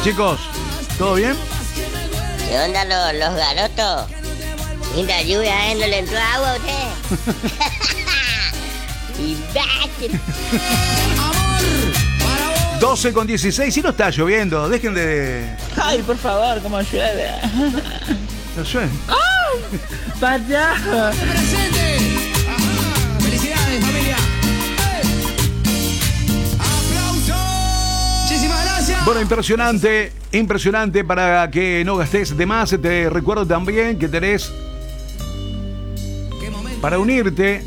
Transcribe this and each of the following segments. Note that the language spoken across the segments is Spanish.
Chicos, ¿todo bien? ¿Qué onda los garotos? Linda lluvia, ¿no le entró agua a usted? Imbécil. 12:16, si no está lloviendo, dejen de... Ay, por favor, cómo llueve. ¿No llueve? ¡Oh! ¡Vaya! ¡Presente! Ajá. ¡Felicidades, familia! ¡Aplausos! Muchísimas gracias. Bueno, impresionante para que no gastes de más. Te recuerdo también que tenés para unirte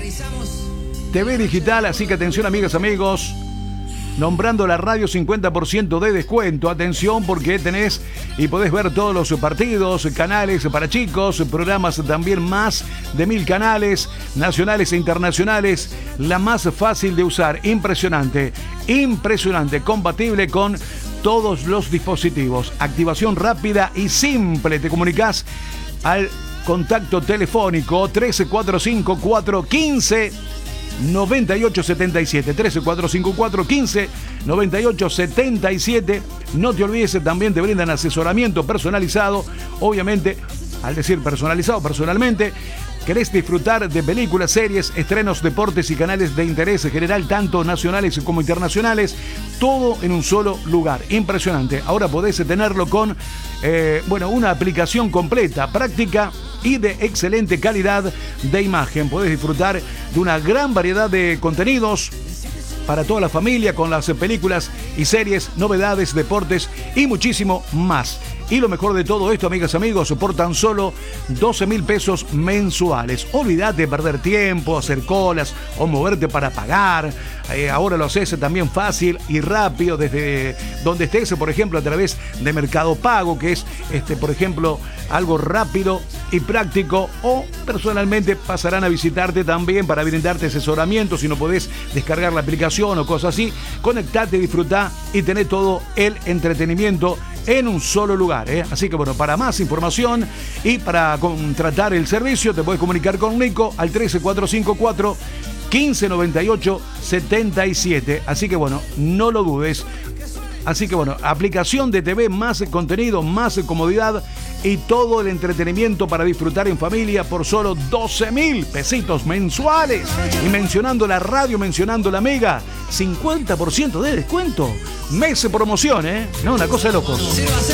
TV Digital, así que atención amigas, amigos, nombrando la radio 50% de descuento. Atención porque tenés y podés ver todos los partidos, canales para chicos, programas también, más de 1000 canales nacionales e internacionales. La más fácil de usar, impresionante, compatible con todos los dispositivos. Activación rápida y simple. Te comunicás al contacto telefónico 1345415 9877, 1345415 9877. No te olvides, también te brindan asesoramiento personalizado. Obviamente, al decir personalizado, personalmente, querés disfrutar de películas, series, estrenos, deportes y canales de interés general, tanto nacionales como internacionales, todo en un solo lugar. Impresionante. Ahora podés tenerlo con una aplicación completa, práctica y de excelente calidad de imagen. Podés disfrutar de una gran variedad de contenidos para toda la familia, con las películas y series, novedades, deportes y muchísimo más. Y lo mejor de todo esto, amigas y amigos, por tan solo 12.000 pesos mensuales. Olvídate de perder tiempo, hacer colas o moverte para pagar. Ahora lo haces también fácil y rápido desde donde estés, por ejemplo, a través de Mercado Pago, que es, por ejemplo, algo rápido y práctico. O personalmente pasarán a visitarte también para brindarte asesoramiento. Si no podés descargar la aplicación o cosas así, conectate, disfrutá y tenés todo el entretenimiento en un solo lugar, ¿eh? Así que bueno, para más información y para contratar el servicio te puedes comunicar con Nico al 13454 1598 77. Así que bueno, no lo dudes. Así que bueno, aplicación de TV, más contenido, más comodidad y todo el entretenimiento para disfrutar en familia por solo 12.000 pesitos mensuales. Y mencionando la radio, mencionando la Mega, 50% de descuento. Mes de promoción, ¿eh? No, una cosa de locos.